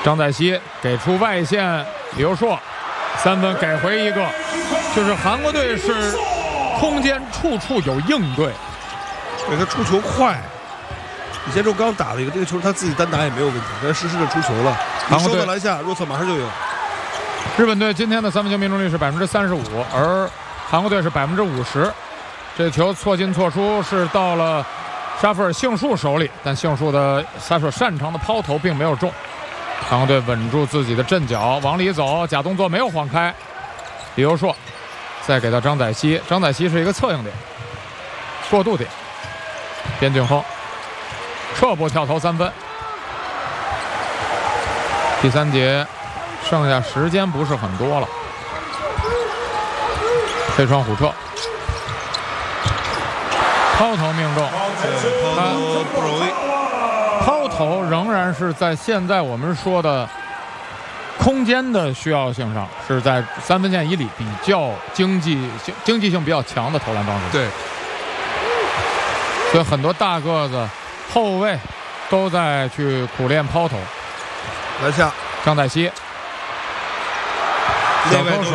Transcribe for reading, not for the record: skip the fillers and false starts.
张载熙给出外线，刘硕3分给回一个，就是韩国队是空间处处有应对， 对他出球快。李建州刚打了一个这个球，他自己单打也没有问题，但实时的出球了。 韩国队收到篮下，若策马上就有。 日本队今天的3分球命中率是35%，而韩国队是50%。这球错进错出是到了沙弗尔杏树手里，但杏树的他所擅长的抛投并没有中。韩国队稳住自己的阵脚，往里走，假动作没有晃开。李优硕再给到张载熙，张载熙是一个策应点、过渡点。边俊峰撤步跳投3分。第3节剩下时间不是很多了，飞窗虎彻抛投命中， 抛投不容易。 抛投仍然是在现在我们说的空间的需要性上，是在3分线以里比较经济性比较强的投篮方式。 对， 所以很多大个子后卫都在去苦练抛投。 篮下， 张载熙。 内外都